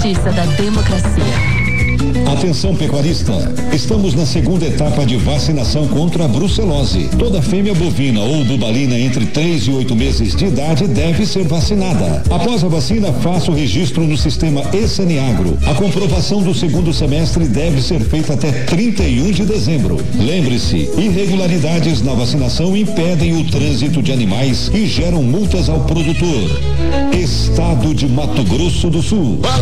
justiça da democracia. Atenção pecuarista, estamos na segunda etapa de vacinação contra a brucelose. Toda fêmea bovina ou bubalina entre 3 e 8 meses de idade deve ser vacinada. Após a vacina, faça o registro no sistema ESANIAGRO. A comprovação do segundo semestre deve ser feita até 31 de dezembro. Lembre-se, irregularidades na vacinação impedem o trânsito de animais e geram multas ao produtor. Estado de Mato Grosso do Sul.